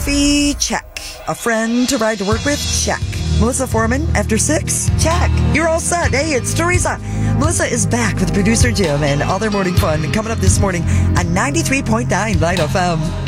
Coffee? Check. A friend to ride to work with? Check. Melissa Foreman, after 6? Check. You're all set. Hey, it's Teresa. Melissa is back with producer Jim and all their morning fun coming up this morning on 93.9 Light FM.